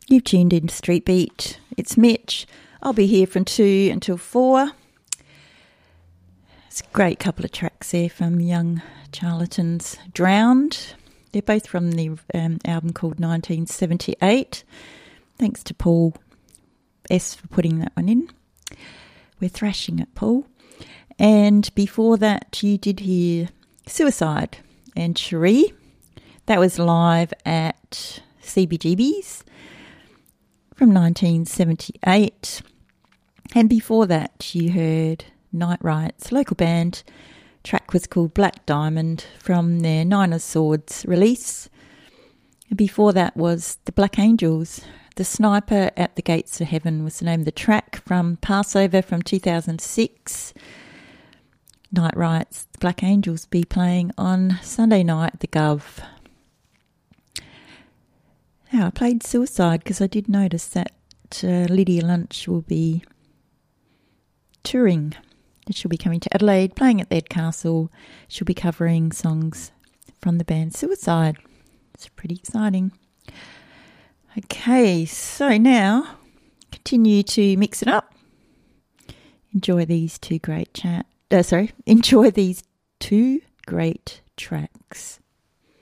You've tuned into Street Beat. It's Mitch. I'll be here from 2 until 4. It's a great couple of tracks there from Young Charlatans. Drowned. They're both from the album called 1978. Thanks to Paul S. for putting that one in. We're thrashing it, Paul. And before that, you did hear Suicide and Cherie. That was live at CBGB's from 1978. And before that, you heard Night Rights, local band. Track was called Black Diamond from their Nine of Swords release. And before that was the Black Angels. The Sniper at the Gates of Heaven was the name of the track from Passover from 2006. Night Rights, the Black Angels be playing on Sunday night at the Gov. Now, I played Suicide because I did notice that Lydia Lunch will be touring. She'll be coming to Adelaide, playing at the Ed Castle. She'll be covering songs from the band Suicide. It's pretty exciting. Okay, so now continue to mix it up. Enjoy these two great tracks.